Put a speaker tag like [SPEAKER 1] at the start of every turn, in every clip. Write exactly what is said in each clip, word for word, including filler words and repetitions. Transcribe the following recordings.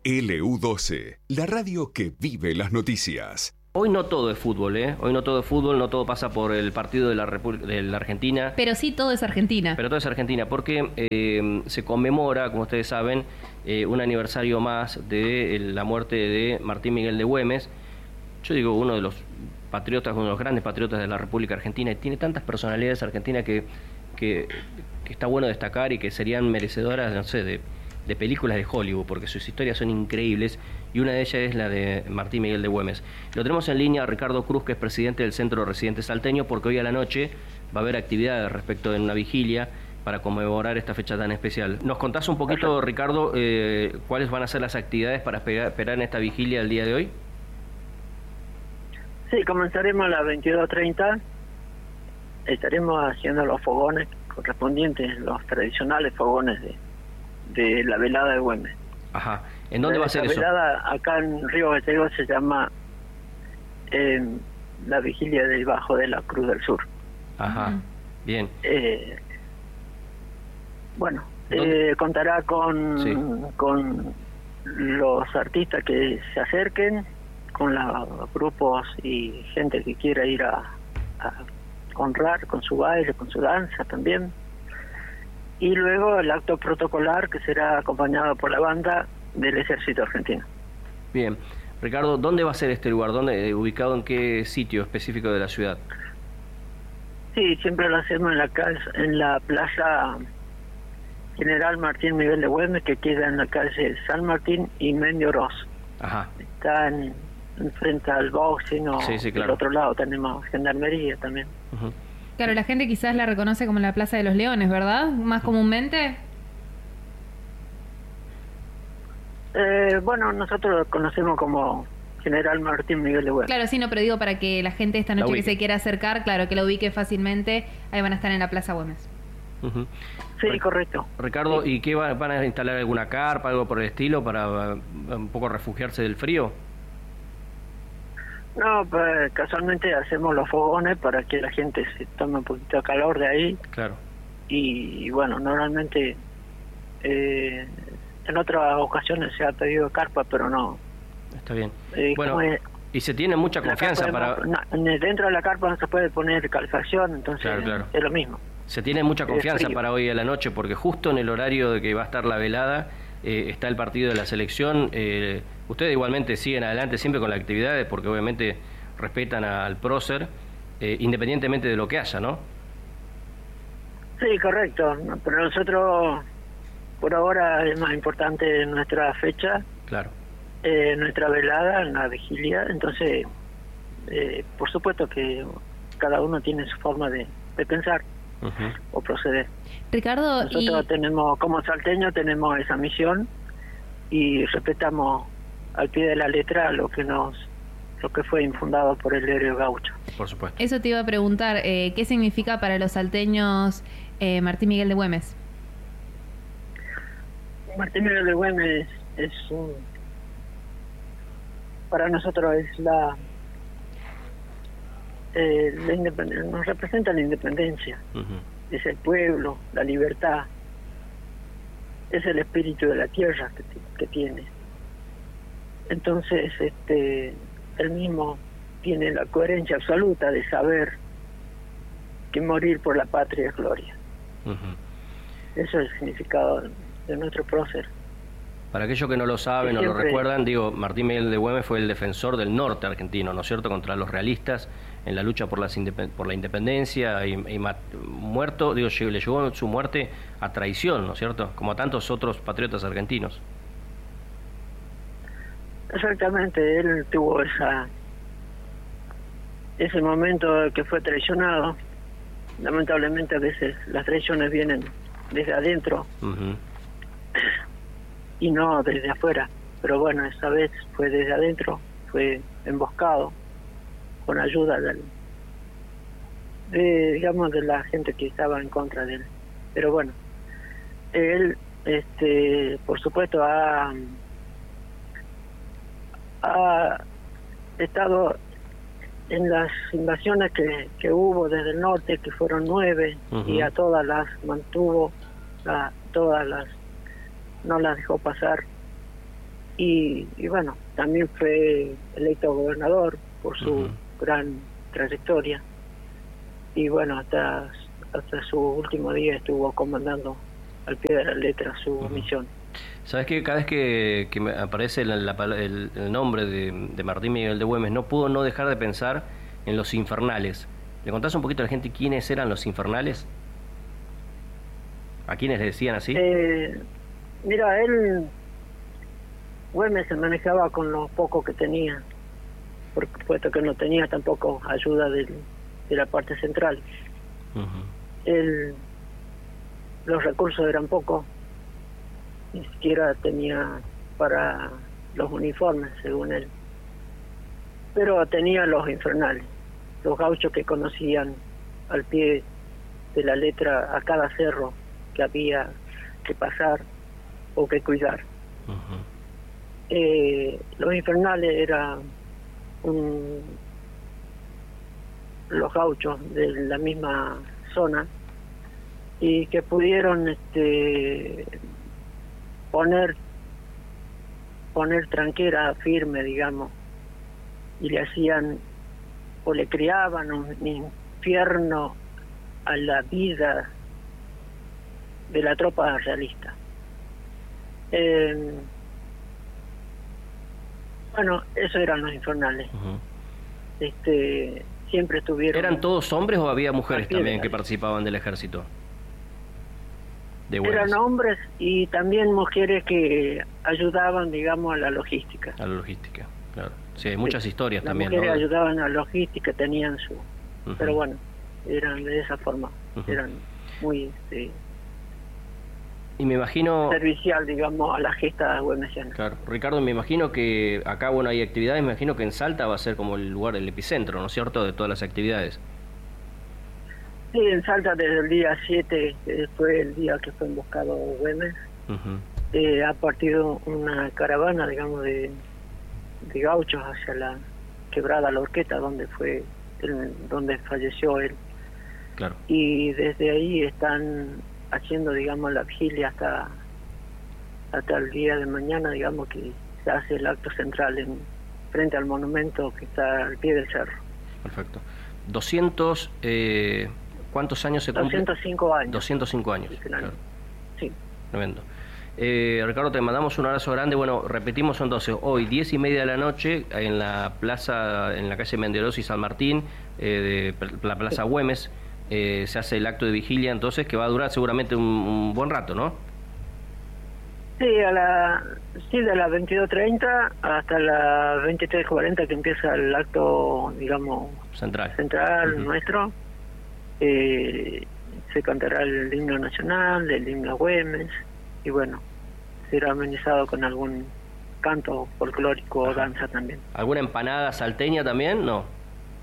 [SPEAKER 1] L U doce, la radio que vive las noticias.
[SPEAKER 2] Hoy no todo es fútbol, ¿eh? Hoy no todo es fútbol, no todo pasa por el partido de la, Repu- de la Argentina.
[SPEAKER 3] Pero sí todo es Argentina.
[SPEAKER 2] Pero todo es Argentina, porque eh, se conmemora, como ustedes saben, eh, un aniversario más de eh, la muerte de Martín Miguel de Güemes. Yo digo, uno de los patriotas, uno de los grandes patriotas de la República Argentina, y tiene tantas personalidades argentinas que, que, que está bueno destacar y que serían merecedoras, no sé, de, de películas de Hollywood, porque sus historias son increíbles, y una de ellas es la de Martín Miguel de Güemes. Lo tenemos en línea a Ricardo Cruz, que es presidente del Centro de Residentes Salteños, porque hoy a la noche va a haber actividades respecto de una vigilia para conmemorar esta fecha tan especial. ¿Nos contás un poquito, Ricardo, eh, cuáles van a ser las actividades para esperar, esperar en esta vigilia el día de hoy?
[SPEAKER 4] Sí, comenzaremos a las veintidós treinta. Estaremos haciendo los fogones correspondientes, los tradicionales fogones de, de la velada de Güemes.
[SPEAKER 2] Ajá. ¿En dónde
[SPEAKER 4] la,
[SPEAKER 2] va a ser
[SPEAKER 4] la
[SPEAKER 2] eso?
[SPEAKER 4] La velada acá en Río Gallegos se llama eh, la vigilia debajo de la Cruz del Sur.
[SPEAKER 2] Ajá. Bien.
[SPEAKER 4] Eh, bueno, eh, contará con,
[SPEAKER 2] sí.
[SPEAKER 4] con los artistas que se acerquen, con los grupos y gente que quiera ir a, a honrar con su baile, con su danza también. Y luego el acto protocolar, que será acompañado por la banda del Ejército Argentino.
[SPEAKER 2] Bien. Ricardo, ¿dónde va a ser este lugar? ¿Dónde, ubicado en qué sitio específico de la ciudad?
[SPEAKER 4] Sí, siempre lo hacemos en la calle, en la plaza General Martín Miguel de Güemes, que queda en la calle San Martín y Mendio Oroz.
[SPEAKER 2] Ajá.
[SPEAKER 4] Está en, en frente al boxing, o
[SPEAKER 2] sí, sí, claro.
[SPEAKER 4] Del otro lado tenemos gendarmería también.
[SPEAKER 2] Uh-huh.
[SPEAKER 3] Claro, la gente quizás la reconoce como la Plaza de los Leones, ¿verdad? Más comúnmente.
[SPEAKER 4] Eh, bueno, nosotros lo conocemos como General Martín Miguel de Güemes.
[SPEAKER 3] Claro, sí, no, pero digo para que la gente esta noche que se quiera acercar, claro, que lo ubique fácilmente, ahí van a estar en la Plaza Güemes.
[SPEAKER 2] Uh-huh.
[SPEAKER 4] Sí,
[SPEAKER 2] Ric-
[SPEAKER 4] correcto.
[SPEAKER 2] Ricardo,
[SPEAKER 4] sí.
[SPEAKER 2] ¿Y qué va, van a instalar alguna carpa, algo por el estilo, para uh, un poco refugiarse del frío?
[SPEAKER 4] No, pues casualmente hacemos los fogones para que la gente se tome un poquito de calor de ahí.
[SPEAKER 2] Claro.
[SPEAKER 4] Y, y bueno, normalmente eh, en otras ocasiones se ha pedido carpa, pero no.
[SPEAKER 2] Está bien.
[SPEAKER 4] Eh,
[SPEAKER 2] bueno,
[SPEAKER 4] es,
[SPEAKER 2] y se tiene mucha confianza para...
[SPEAKER 4] No, dentro de la carpa no se puede poner calefacción, entonces
[SPEAKER 2] claro, claro.
[SPEAKER 4] es lo mismo.
[SPEAKER 2] Se tiene mucha confianza para hoy a la noche, porque justo en el horario de que va a estar la velada eh, está el partido de la selección. Eh, ustedes igualmente siguen adelante siempre con las actividades, porque obviamente respetan al prócer, eh, independientemente de lo que haya, ¿no?
[SPEAKER 4] Sí, correcto. Pero nosotros, por ahora, es más importante nuestra fecha.
[SPEAKER 2] Claro.
[SPEAKER 4] Eh, nuestra velada, la vigilia. Entonces, eh, por supuesto que cada uno tiene su forma de, de pensar. Uh-huh. O proceder.
[SPEAKER 3] Ricardo,
[SPEAKER 4] nosotros
[SPEAKER 3] y...
[SPEAKER 4] tenemos, como salteños, tenemos esa misión y respetamos al pie de la letra lo que nos, lo que fue infundado por el héroe gaucho.
[SPEAKER 2] Por supuesto.
[SPEAKER 3] Eso te iba a preguntar, eh, ¿qué significa para los salteños eh, Martín Miguel de Güemes?
[SPEAKER 4] Martín Miguel de Güemes es un, para nosotros es la Eh, la independ- nos representa la independencia. Uh-huh. Es el pueblo, la libertad, es el espíritu de la tierra que, que tiene. Entonces, este, él mismo tiene la coherencia absoluta de saber que morir por la patria es gloria. Uh-huh. Eso es el significado de, de nuestro prócer.
[SPEAKER 2] Para aquellos que no lo saben o lo recuerdan, digo, Martín Miguel de Güemes fue el defensor del norte argentino, ¿no es cierto?, contra los realistas en la lucha por, las independ- por la independencia y, y mat- muerto, digo, le llegó su muerte a traición, ¿no es cierto?, como a tantos otros patriotas argentinos.
[SPEAKER 4] Exactamente, él tuvo esa ese momento que fue traicionado. Lamentablemente a veces las traiciones vienen desde adentro. Uh-huh. Y no desde afuera, pero bueno, esta vez fue desde adentro, fue emboscado con ayuda del, de, digamos, de la gente que estaba en contra de él. Pero bueno, él, este, por supuesto, ha, ha estado en las invasiones que, que hubo desde el norte, que fueron nueve, uh-huh. y a todas las mantuvo, a todas las no las dejó pasar, y, y bueno, también fue electo gobernador por su
[SPEAKER 2] Uh-huh.
[SPEAKER 4] gran trayectoria, y bueno, hasta, hasta su último día estuvo comandando al pie de la letra su
[SPEAKER 2] Uh-huh.
[SPEAKER 4] misión.
[SPEAKER 2] ¿Sabes qué? Cada vez que, que me aparece la- la pala- el, el nombre de, de Martín Miguel de Güemes, no puedo no dejar de pensar en los infernales. ¿Le contás un poquito a la gente quiénes eran los infernales? ¿A quiénes le decían así?
[SPEAKER 4] Eh, mira, él, Güemes se manejaba con lo poco que tenía, por supuesto que no tenía tampoco ayuda del, de la parte central.
[SPEAKER 2] Uh-huh.
[SPEAKER 4] Él, los recursos eran pocos, ni siquiera tenía para los uniformes, según él. Pero tenía los infernales, los gauchos que conocían al pie de la letra a cada cerro que había que pasar o que cuidar.
[SPEAKER 2] Uh-huh.
[SPEAKER 4] Eh, los infernales eran un, los gauchos de la misma zona y que pudieron este poner poner tranquera firme, digamos, y le hacían o le criaban un infierno a la vida de la tropa realista. Eh, bueno, eso eran los infernales.
[SPEAKER 2] Uh-huh.
[SPEAKER 4] Este, siempre estuvieron.
[SPEAKER 2] ¿Eran todos hombres o había mujeres
[SPEAKER 4] Así
[SPEAKER 2] también
[SPEAKER 4] era.
[SPEAKER 2] que participaban del ejército? De
[SPEAKER 4] Eran
[SPEAKER 2] Güemes,
[SPEAKER 4] hombres y también mujeres que ayudaban, digamos, a la logística.
[SPEAKER 2] a la logística, claro. Sí, hay muchas
[SPEAKER 4] Sí,
[SPEAKER 2] historias
[SPEAKER 4] las
[SPEAKER 2] también,
[SPEAKER 4] mujeres
[SPEAKER 2] ¿no?
[SPEAKER 4] ayudaban a la logística, tenían su.
[SPEAKER 2] Ujú.
[SPEAKER 4] Pero bueno, eran de esa forma.
[SPEAKER 2] Ujú.
[SPEAKER 4] Eran muy este,
[SPEAKER 2] Y me imagino...
[SPEAKER 4] servicial, digamos, a la gesta güemesiana.
[SPEAKER 2] Claro, Ricardo, me imagino que acá, bueno, hay actividades, me imagino que en Salta va a ser como el lugar, el epicentro, ¿no es cierto?, de todas las actividades.
[SPEAKER 4] Sí, en Salta desde el día siete, que fue el día que fue emboscado Güemes,
[SPEAKER 2] Ujú.
[SPEAKER 4] eh, ha partido una caravana, digamos, de, de gauchos hacia la quebrada La Horqueta, donde fue el- donde falleció él.
[SPEAKER 2] Claro.
[SPEAKER 4] Y desde ahí están haciendo, digamos, la vigilia hasta hasta el día de mañana, digamos, que se hace el acto central en frente al monumento que está al pie del cerro.
[SPEAKER 2] Perfecto. doscientos, eh, ¿cuántos años se cumplen?
[SPEAKER 4] doscientos cinco años.
[SPEAKER 2] doscientos cinco años.
[SPEAKER 4] Dicen años.
[SPEAKER 2] Claro,
[SPEAKER 4] Sí.
[SPEAKER 2] tremendo. Eh, Ricardo, te mandamos un abrazo grande. Bueno, repetimos entonces, hoy diez y media de la noche en la plaza, en la calle Menderos y San Martín, eh, de la Plaza Güemes, eh, se hace el acto de vigilia, entonces, que va a durar seguramente un, un buen rato, ¿no?
[SPEAKER 4] Sí, a la, sí, de las veintidós treinta hasta las veintitrés cuarenta que empieza el acto, digamos,
[SPEAKER 2] Central.
[SPEAKER 4] central
[SPEAKER 2] Ujú.
[SPEAKER 4] nuestro. Eh, se cantará el himno nacional, el himno Güemes, y bueno, será amenizado con algún canto folclórico o
[SPEAKER 2] Ajá.
[SPEAKER 4] danza también.
[SPEAKER 2] ¿Alguna empanada salteña también? No.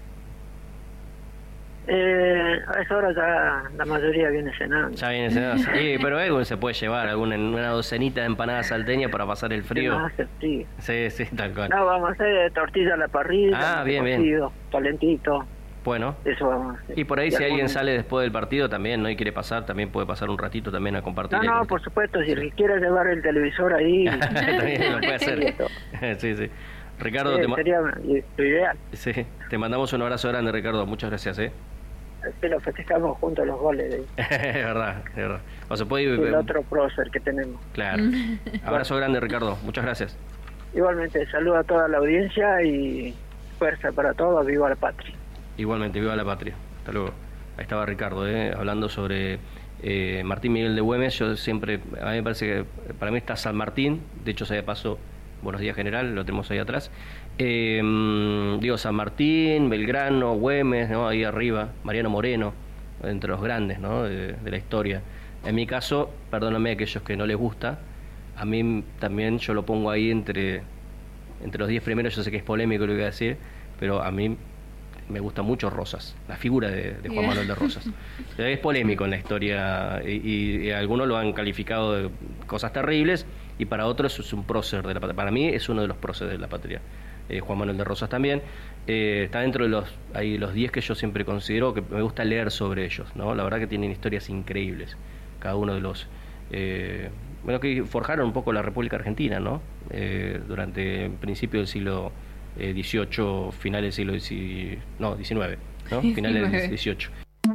[SPEAKER 4] Eh, a esa hora ya la mayoría viene cenando.
[SPEAKER 2] Ya viene cenado. Sí, pero algo se puede llevar, alguna una docenita de empanadas salteñas para pasar el frío.
[SPEAKER 4] No, hace frío.
[SPEAKER 2] Sí, sí, tal cual.
[SPEAKER 4] No, vamos a hacer tortilla a la parrilla,
[SPEAKER 2] Ah, bien, bien.
[SPEAKER 4] cocido, calentito,
[SPEAKER 2] Bueno.
[SPEAKER 4] eso vamos a hacer.
[SPEAKER 2] Y por ahí si
[SPEAKER 4] algún-
[SPEAKER 2] alguien sale después del partido también, ¿no? Y quiere pasar, también puede pasar un ratito también a compartir.
[SPEAKER 4] No,
[SPEAKER 2] ahí
[SPEAKER 4] no,
[SPEAKER 2] con-
[SPEAKER 4] por supuesto, si el que quiera llevar el televisor ahí,
[SPEAKER 2] También lo puede hacer.
[SPEAKER 4] Esto.
[SPEAKER 2] Sí, sí. Ricardo,
[SPEAKER 4] eh,
[SPEAKER 2] te, ma-
[SPEAKER 4] sería lo ideal.
[SPEAKER 2] sí, te mandamos un abrazo grande, Ricardo. Muchas gracias, ¿eh?
[SPEAKER 4] Que lo festejamos junto a los goles de,
[SPEAKER 2] Es verdad, es verdad. O se puede ir...
[SPEAKER 4] del otro prócer que tenemos.
[SPEAKER 2] Claro. Abrazo grande, Ricardo. Muchas gracias.
[SPEAKER 4] Igualmente, saludo a toda la audiencia y fuerza para todos, viva la patria.
[SPEAKER 2] Igualmente, viva la patria. Hasta luego. Ahí estaba Ricardo, ¿eh? Hablando sobre eh, Martín Miguel de Güemes. Yo siempre, a mí me parece que para mí está San Martín. De hecho, se de paso, buenos días general, lo tenemos ahí atrás. Eh, digo, San Martín, Belgrano, Güemes, ¿no? Ahí arriba, Mariano Moreno, entre los grandes, ¿no? De, de la historia. En mi caso, perdóname a aquellos que no les gusta, a mí también yo lo pongo ahí entre, entre los diez primeros. Yo sé que es polémico lo que voy a decir, pero a mí me gusta mucho Rosas, la figura de, de Juan Manuel de Rosas. Es polémico en la historia y, y, y algunos lo han calificado de cosas terribles y para otros es un prócer de la patria. Para mí es uno de los próceres de la patria. Eh, Juan Manuel de Rosas también. Eh, está dentro de los ahí los diez que yo siempre considero que me gusta leer sobre ellos, ¿no? La verdad que tienen historias increíbles, cada uno de los eh, bueno, que forjaron un poco la República Argentina, ¿no? Eh, durante el principio del siglo eh, dieciocho, finales del siglo dieci... no, diecinueve, ¿no? Finales del dieciocho.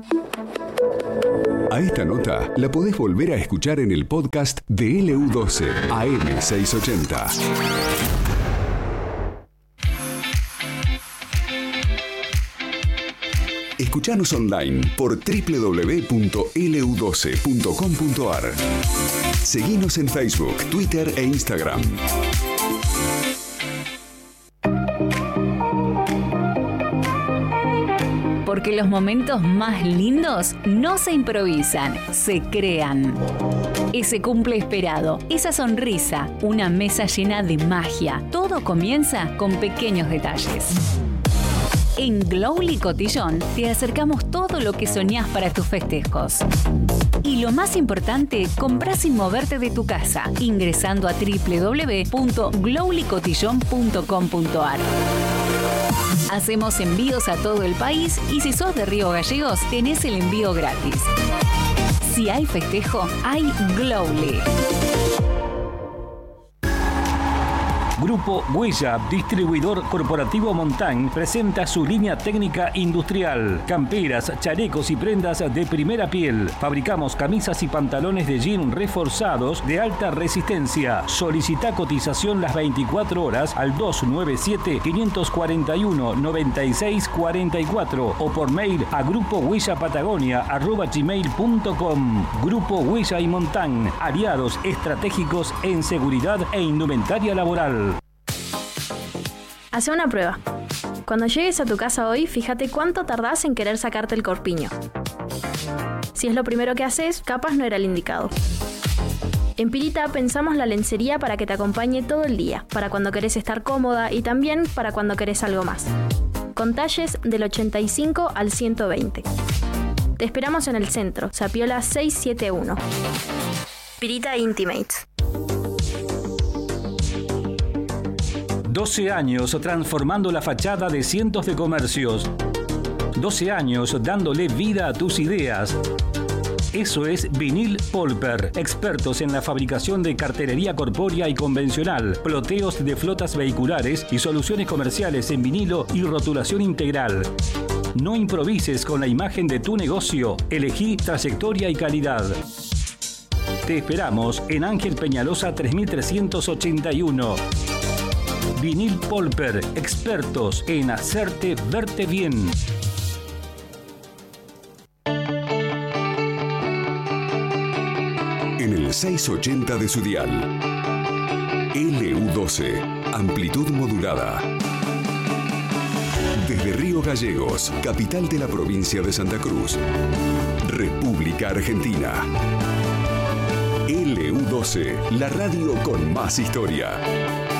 [SPEAKER 1] A esta nota la podés volver a escuchar en el podcast de L U doce A M seiscientos ochenta. Escuchanos online por doble u doble u doble u punto L U doce punto com punto A R. Seguinos en Facebook, Twitter e Instagram.
[SPEAKER 5] Porque los momentos más lindos no se improvisan, se crean. Ese cumple esperado, esa sonrisa, una mesa llena de magia. Todo comienza con pequeños detalles. En Glowly Cotillón te acercamos todo lo que soñás para tus festejos. Y lo más importante, comprá sin moverte de tu casa, ingresando a doble u doble u doble u punto glowly cotillón punto com punto A R. Hacemos envíos a todo el país y si sos de Río Gallegos, tenés el envío gratis. Si hay festejo, hay Glowly.
[SPEAKER 6] Grupo Huella, distribuidor corporativo Montán, presenta su línea técnica industrial. Camperas, chalecos y prendas de primera piel. Fabricamos camisas y pantalones de jean reforzados de alta resistencia. Solicita cotización las veinticuatro horas al dos nueve siete, cinco cuatro uno, nueve seis cuatro cuatro o por mail a grupo huella patagonia arroba gmail punto com. Grupo Huella y Montán, aliados estratégicos en seguridad e indumentaria laboral.
[SPEAKER 7] Hace una prueba. Cuando llegues a tu casa hoy, fíjate cuánto tardás en querer sacarte el corpiño. Si es lo primero que haces, capaz no era el indicado. En Pirita pensamos la lencería para que te acompañe todo el día, para cuando querés estar cómoda y también para cuando querés algo más. Con talles del ochenta y cinco al ciento veinte. Te esperamos en el centro, Zapiola seiscientos setenta y uno. Pirita Intimates.
[SPEAKER 6] doce años transformando la fachada de cientos de comercios. doce años dándole vida a tus ideas. Eso es Vinil Polper, expertos en la fabricación de cartelería corpórea y convencional, ploteos de flotas vehiculares y soluciones comerciales en vinilo y rotulación integral. No improvises con la imagen de tu negocio, elegí trayectoria y calidad. Te esperamos en Ángel Peñalosa tres mil trescientos ochenta y uno. Vinil Polper, expertos en hacerte verte bien.
[SPEAKER 1] En el seiscientos ochenta de su dial. L U doce, amplitud modulada. Desde Río Gallegos, capital de la provincia de Santa Cruz. República Argentina. L U doce, la radio con más historia.